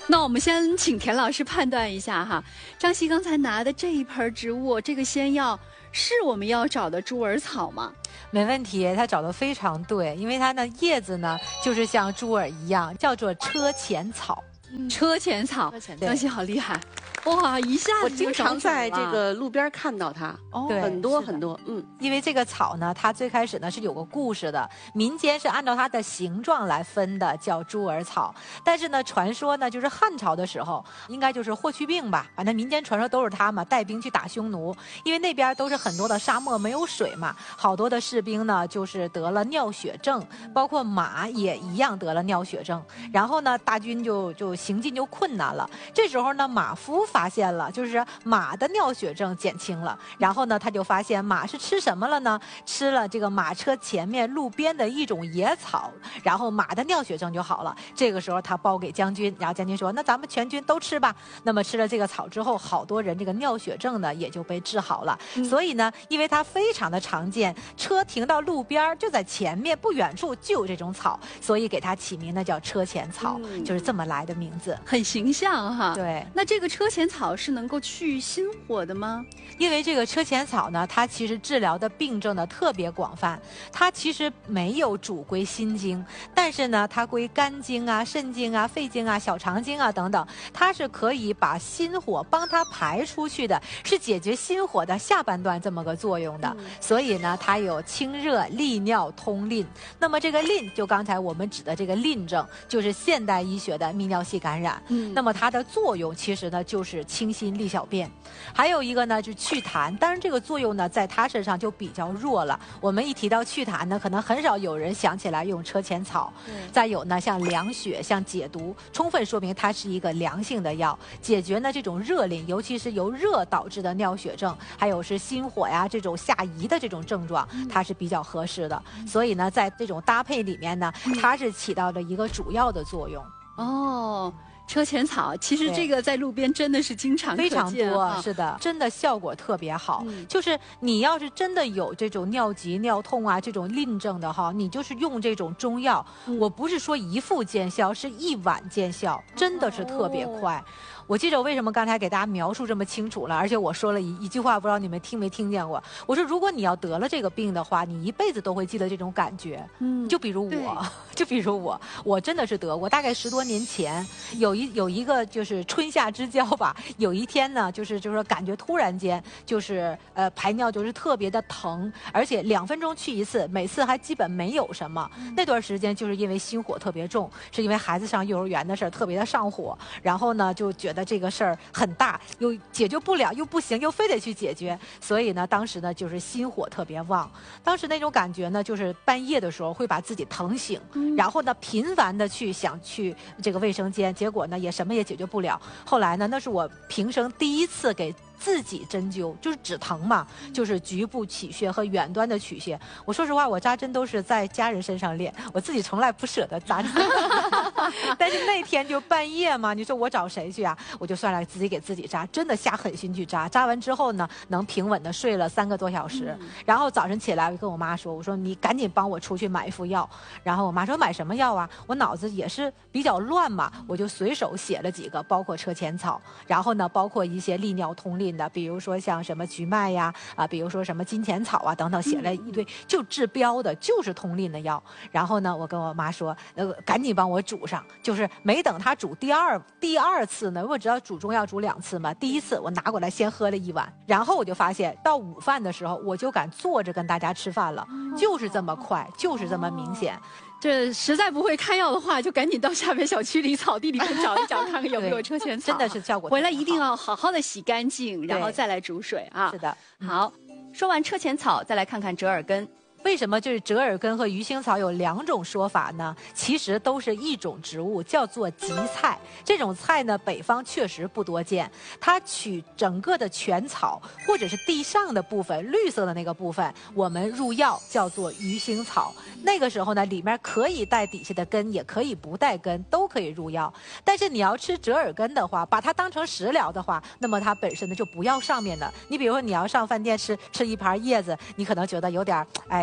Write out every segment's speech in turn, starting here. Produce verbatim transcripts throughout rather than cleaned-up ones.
那我们先请田老师判断一下哈，张希刚才拿的这一盆植物，这个仙药是我们要找的猪耳草吗？ 没问题，他找的非常对，因为它的叶子呢，就是像猪耳一样，叫做车前草。 嗯、车前草，张希好厉害。哇，一下子我经常在这个路边看到它， 哦， 很多很多，嗯， 因为这个草呢，它最开始呢是有个故事的，民间是按照它的形状来分的，叫猪耳草。但是呢，传说呢，就是汉朝的时候，应该就是霍去病吧，反正民间传说都是他嘛，带兵去打匈奴，因为那边都是很多的沙漠，没有水嘛，好多的士兵呢就是得了尿血症，包括马也一样得了尿血症，然后呢，大军就就行进就困难了。这时候呢，马夫发现了，就是马的尿血症减轻了，然后呢，他就发现马是吃什么了呢？吃了这个马车前面路边的一种野草，然后马的尿血症就好了。这个时候他报给将军，然后将军说：“那咱们全军都吃吧。”那么吃了这个草之后，好多人这个尿血症呢也就被治好了。嗯、所以呢，因为它非常的常见，车停到路边就在前面不远处就有这种草，所以给它起名呢叫车前草，嗯、就是这么来的名字， 很形象哈。 对， 那这个车前草是能够去心火的吗？ 因为这个车前草呢，它其实治疗的病症呢特别广泛，它其实没有主归心经，但是呢，它归肝经啊、肾经啊、肺经啊、小肠经啊等等，它是可以把心火帮它排出去的，是解决心火的下半段这么个作用的。嗯、所以呢，它有清热利尿通淋。那么这个淋，就刚才我们指的这个淋症，就是现代医学的泌尿系感染。嗯，那么它的作用其实呢就是清心利小便，还有一个呢是祛痰，当然这个作用呢在它身上就比较弱了。我们一提到祛痰呢，可能很少有人想起来用车前草。再有呢，像凉血、像解毒，充分说明它是一个凉性的药，解决呢这种热淋，尤其是由热导致的尿血症，还有是心火呀这种下移的这种症状，它是比较合适的。所以呢，在这种搭配里面呢，它是起到了一个主要的作用。 哦。车前草其实这个在路边真的是经常可见， 非常多，是的，真的效果特别好。嗯、就是你要是真的有这种尿急、尿痛啊这种淋症的哈，你就是用这种中药，嗯、我不是说一副见效，是一晚见效，真的是特别快。哦、我记着我为什么刚才给大家描述这么清楚了，而且我说了一一句话，不知道你们听没听见过。我说，如果你要得了这个病的话，你一辈子都会记得这种感觉。嗯，就比如我，就比如我，我真的是得过，大概十多年前有一有一个就是春夏之交吧，有一天呢，就是就是说感觉突然间就是呃排尿就是特别的疼，而且两分钟去一次，每次还基本没有什么。嗯、那段时间就是因为心火特别重，是因为孩子上幼儿园的事儿特别的上火，然后呢就觉得这个事儿很大，又解决不了，又不行，又非得去解决，所以呢当时呢就是心火特别旺。当时那种感觉呢，就是半夜的时候会把自己疼醒，嗯、然后呢频繁的去想去这个卫生间，结果呢也什么也解决不了。后来呢，那是我平生第一次给自己针灸，就是止疼嘛，就是局部取穴和远端的取穴。我说实话，我扎针都是在家人身上练，我自己从来不舍得扎针。但是那天就半夜嘛，你说我找谁去啊？我就算了，自己给自己扎，真的下狠心去扎。扎完之后呢，能平稳的睡了三个多小时。嗯、然后早晨起来，我就跟我妈说：“我说你赶紧帮我出去买一副药。”然后我妈说：“买什么药啊？”我脑子也是比较乱嘛，我就随手写了几个，包括车前草，然后呢，包括一些利尿通淋的，比如说像什么菊麦呀，啊，比如说什么金钱草啊等等，写了一堆，就治标的，就是通淋的药。然后呢，我跟我妈说，呃，赶紧帮我煮上。就是没等她煮第二第二次呢，我知道煮中药煮两次嘛，第一次我拿过来先喝了一碗，然后我就发现到午饭的时候，我就敢坐着跟大家吃饭了，就是这么快，就是这么明显。 这实在不会开药的话，就赶紧到下面小区里草地里面找一找，看看有没有车前草。 真的是效果。 回来一定要好好的洗干净，然后再来煮水啊。 是的。 好，说完车前草，再来看看折耳根。 为什么就是折耳根和鱼腥草有两种说法呢？其实都是一种植物，叫做荠菜。这种菜呢，北方确实不多见。它取整个的全草或者是地上的部分，绿色的那个部分，我们入药叫做鱼腥草。那个时候呢，里面可以带底下的根，也可以不带根，都可以入药。但是你要吃折耳根的话，把它当成食疗的话，那么它本身呢就不要上面的。你比如说你要上饭店吃吃一盘叶子，你可能觉得有点哎。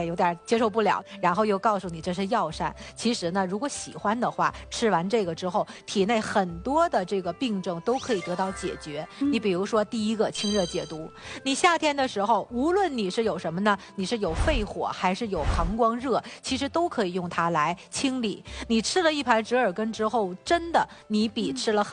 有点接受不了，然后又告诉你这是药膳。其实呢，如果喜欢的话，吃完这个之后，体内很多的这个病症都可以得到解决。嗯、你比如说，第一个清热解毒，你夏天的时候，无论你是有什么呢，你是有肺火还是有膀胱热，其实都可以用它来清理。你吃了一盘折耳根之后，真的你比吃了很